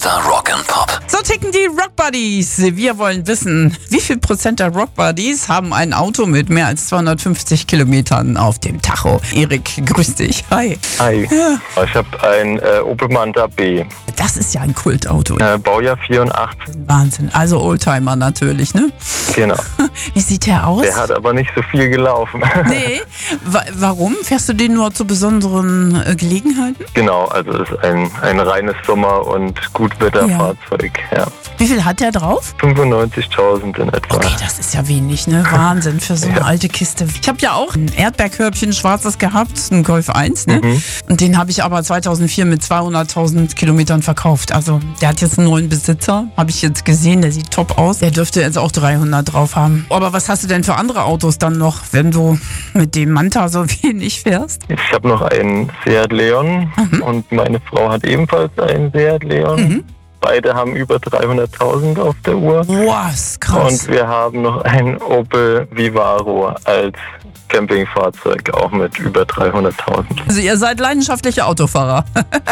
Unser Rock and Pop. So ticken die Rock Buddies. Wir wollen wissen, wie viel Prozent der Rock Buddies haben ein Auto mit mehr als 250 Kilometern auf dem Tacho? Erik, grüß dich. Hi. Hi. Ja. Ich habe ein Opel Manta B. Das ist ja ein Kultauto. Baujahr 84. Wahnsinn. Also Oldtimer natürlich, ne? Genau. Wie sieht der aus? Der hat aber nicht so viel gelaufen. Nee. Warum? Fährst du den nur zu besonderen Gelegenheiten? Genau, also es ist ein reines Sommer- und Gutwetterfahrzeug. Ja. Wie viel hat der drauf? 95.000 in etwa. Okay, das ist ja wenig, ne? Wahnsinn für so eine alte Kiste. Ich habe ja auch ein Erdbeerkörbchen, schwarzes gehabt, ein Golf 1, ne? Und den habe ich aber 2004 mit 200.000 Kilometern verkauft. Also der hat jetzt einen neuen Besitzer, habe ich jetzt gesehen, der sieht top aus. Der dürfte jetzt auch 300 drauf haben. Aber was hast du denn für andere Autos dann noch, wenn du mit dem Manta so wenig fährst? Ich habe noch einen Seat Leon und meine Frau hat ebenfalls einen Seat Leon. Beide haben über 300.000 auf der Uhr. Boah, ist krass. Und wir haben noch einen Opel Vivaro als Campingfahrzeug, auch mit über 300.000. Also ihr seid leidenschaftliche Autofahrer.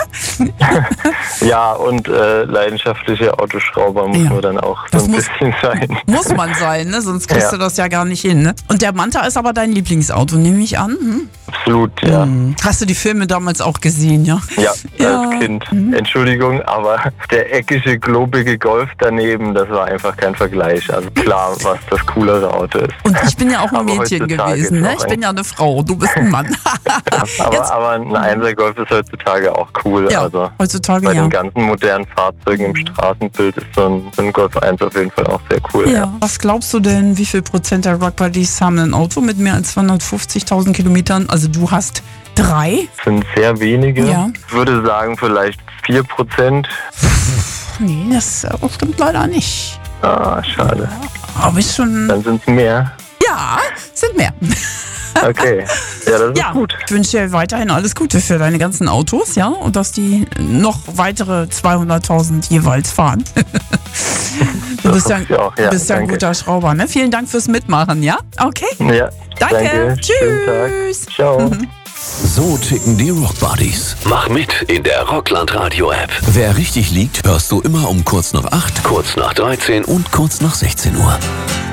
Ja, und leidenschaftliche Autoschrauber muss man dann auch so ein bisschen sein. Muss man sein, ne? Sonst kriegst du das ja gar nicht hin, ne? Und der Manta ist aber dein Lieblingsauto, nehme ich an? Absolut, ja. Hast du die Filme damals auch gesehen, ja? Ja, als Kind. Entschuldigung, aber der eckige, globige Golf daneben, das war einfach kein Vergleich. Also klar, was das coolere Auto ist. Und ich bin ja auch ein Aber Mädchen heutzutage gewesen, ne? Ich bin ja eine Frau, du bist ein Mann. Aber ein 1er Golf ist heutzutage auch cool. Ja, also heutzutage bei den ganzen modernen Fahrzeugen im Straßenbild ist so ein Golf 1 auf jeden Fall auch sehr cool. Ja. Was glaubst du denn, wie viel Prozent der Rock Buddies haben ein Auto mit mehr als 250.000 Kilometern? Also du hast 3? Das sind sehr wenige. Ja. Ich würde sagen vielleicht 4%. Nee, das stimmt leider nicht. Ah, schade. Aber ist schon... Dann sind es mehr. Ja, sind mehr. Okay, ja, das ist gut. Ich wünsche dir weiterhin alles Gute für deine ganzen Autos, ja, und dass die noch weitere 200.000 jeweils fahren. Du bist ja ein guter Schrauber, ne? Vielen Dank fürs Mitmachen, ja? Okay. Ja, danke. Tschüss. Ciao. So ticken die Rock Buddies. Mach mit in der Rockland Radio App. Wer richtig liegt, hörst du immer um kurz nach 8, kurz nach 13 und kurz nach 16 Uhr.